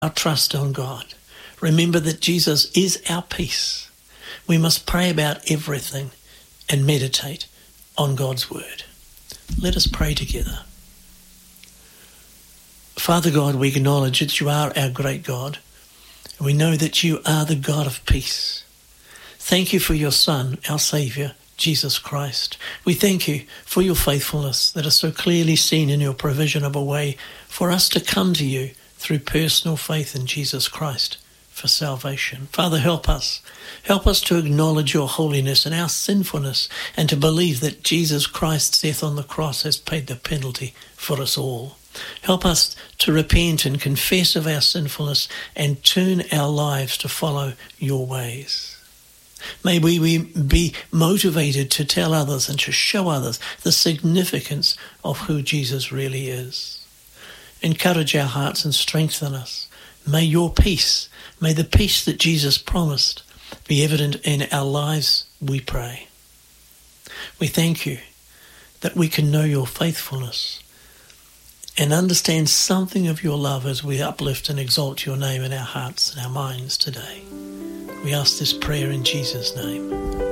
our trust on God. Remember that Jesus is our peace. We must pray about everything and meditate on God's word. Let us pray together. Father God, we acknowledge that you are our great God. We know that you are the God of peace. Thank you for your Son, our Saviour, Jesus Christ. We thank you for your faithfulness that is so clearly seen in your provision of a way for us to come to you through personal faith in Jesus Christ for salvation. Father, help us. Help us to acknowledge your holiness and our sinfulness and to believe that Jesus Christ's death on the cross has paid the penalty for us all. Help us to repent and confess of our sinfulness and turn our lives to follow your ways. May we be motivated to tell others and to show others the significance of who Jesus really is. Encourage our hearts and strengthen us. May your peace, may the peace that Jesus promised be evident in our lives, we pray. We thank you that we can know your faithfulness and understand something of your love as we uplift and exalt your name in our hearts and our minds today. We ask this prayer in Jesus' name.